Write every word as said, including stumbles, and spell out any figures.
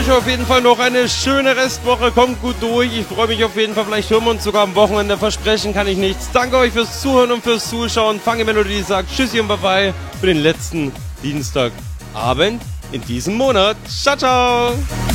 euch auf jeden Fall noch eine schöne Restwoche. Kommt gut durch. Ich freue mich auf jeden Fall. Vielleicht hören wir uns sogar am Wochenende. Versprechen kann ich nichts. Danke euch fürs Zuhören und fürs Zuschauen. Funky Melodie sagt Tschüssi und Bye-bye für den letzten Dienstagabend in diesem Monat. Ciao, ciao.